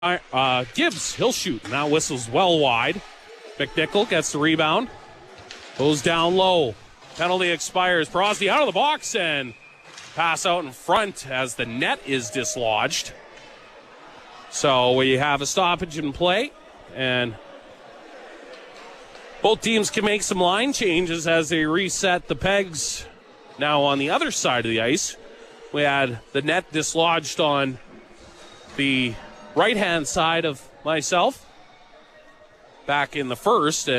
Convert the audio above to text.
Gibbs, he'll shoot. Now whistles well wide. McNichol gets the rebound. Goes down low. Penalty expires. Prosty out of the box and pass out in front as the net is dislodged. So we have a stoppage in play, and both teams can make some line changes as they reset the pegs. Now on the other side of the ice, we had the net dislodged on the right-hand side of myself back in the first.